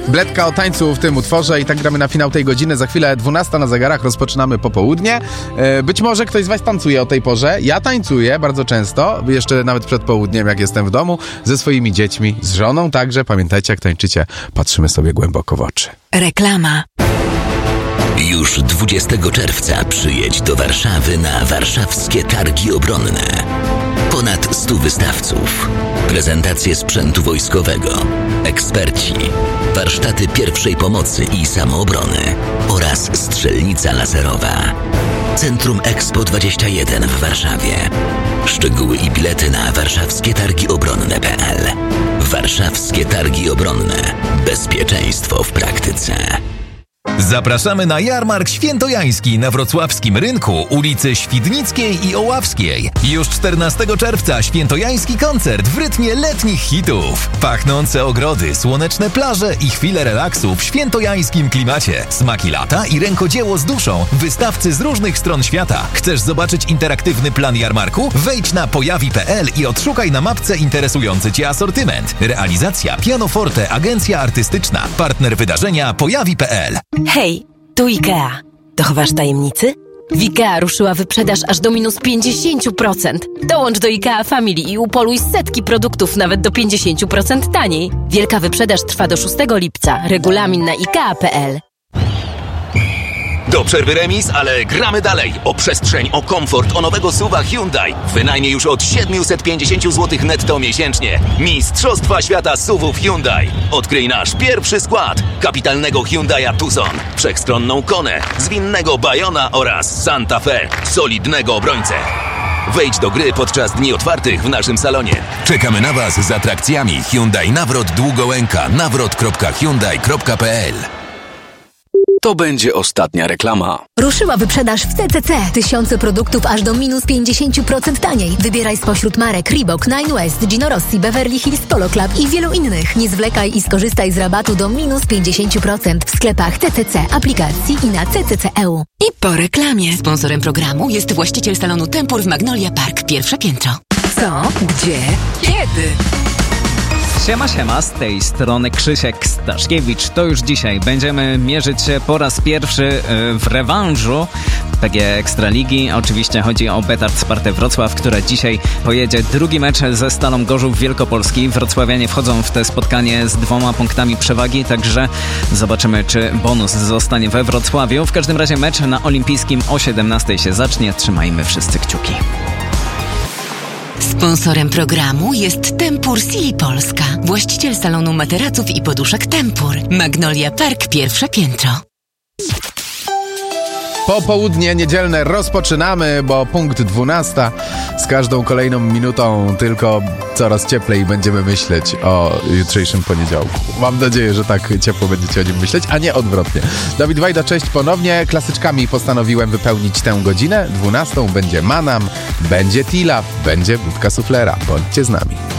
Bledka o tańcu w tym utworze i tak gramy na finał tej godziny. Za chwilę 12 na zegarach, rozpoczynamy popołudnie. Być może ktoś z was tancuje o tej porze. Ja tańcuję bardzo często, jeszcze nawet przed południem, jak jestem w domu, ze swoimi dziećmi, z żoną także. Pamiętajcie, jak tańczycie, patrzymy sobie głęboko w oczy. Reklama. Już 20 czerwca przyjedź do Warszawy na warszawskie targi obronne. Ponad 100 wystawców, prezentacje sprzętu wojskowego, eksperci, warsztaty pierwszej pomocy i samoobrony oraz strzelnica laserowa. Centrum Expo 21 w Warszawie. Szczegóły i bilety na warszawskietargiobronne.pl. Warszawskie Targi Obronne. Bezpieczeństwo w praktyce. Zapraszamy na jarmark świętojański na wrocławskim rynku, ulicy Świdnickiej i Oławskiej. Już 14 czerwca świętojański koncert w rytmie letnich hitów. Pachnące ogrody, słoneczne plaże i chwile relaksu w świętojańskim klimacie. Smaki lata i rękodzieło z duszą. Wystawcy z różnych stron świata. Chcesz zobaczyć interaktywny plan jarmarku? Wejdź na pojawi.pl i odszukaj na mapce interesujący Cię asortyment. Realizacja Pianoforte, agencja artystyczna. Partner wydarzenia pojawi.pl. Hej, tu IKEA. Dochowasz tajemnicy? W IKEA ruszyła wyprzedaż aż do minus 50%. Dołącz do IKEA Family i upoluj setki produktów nawet do 50% taniej. Wielka wyprzedaż trwa do 6 lipca. Regulamin na ikea.pl. Do przerwy remis, ale gramy dalej. O przestrzeń, o komfort, o nowego SUV-a Hyundai. Wynajmie już od 750 zł netto miesięcznie. Mistrzostwa świata SUV-ów Hyundai. Odkryj nasz pierwszy skład. Kapitalnego Hyundai'a Tucson, wszechstronną Konę, zwinnego Bayona oraz Santa Fe, solidnego obrońcę. Wejdź do gry podczas dni otwartych w naszym salonie. Czekamy na Was z atrakcjami Hyundai Nawrot Długołęka, nawrot.hyundai.pl. To będzie ostatnia reklama. Ruszyła wyprzedaż w CCC. Tysiące produktów aż do minus 50% taniej. Wybieraj spośród marek Reebok, Nine West, Gino Rossi, Beverly Hills Polo Club i wielu innych. Nie zwlekaj i skorzystaj z rabatu do minus 50% w sklepach CCC, aplikacji i na CCC.eu. I po reklamie. Sponsorem programu jest właściciel salonu Tempur w Magnolia Park, pierwsze piętro. Co? Gdzie? Kiedy? Siema, z tej strony Krzysiek Staszkiewicz. To już dzisiaj będziemy mierzyć się po raz pierwszy w rewanżu PGE Ekstraligi. Oczywiście chodzi o Betard Spartę Wrocław, która dzisiaj pojedzie drugi mecz ze Stalą Gorzów Wielkopolski. Wrocławianie wchodzą w te spotkanie z 2 punktami przewagi, także zobaczymy, czy bonus zostanie we Wrocławiu. W każdym razie mecz na Olimpijskim o 17 się zacznie. Trzymajmy wszyscy kciuki. Sponsorem programu jest Tempur Silly Polska, właściciel salonu materaców i poduszek Tempur. Magnolia Park, pierwsze piętro. Popołudnie niedzielne rozpoczynamy, bo punkt 12. Z każdą kolejną minutą tylko coraz cieplej będziemy myśleć o jutrzejszym poniedziałku. Mam nadzieję, że tak ciepło będziecie o nim myśleć, a nie odwrotnie. Dawid Wajda, cześć ponownie. Klasyczkami postanowiłem wypełnić tę godzinę. 12 będzie Manam, będzie Tila, będzie Budka Suflera. Bądźcie z nami.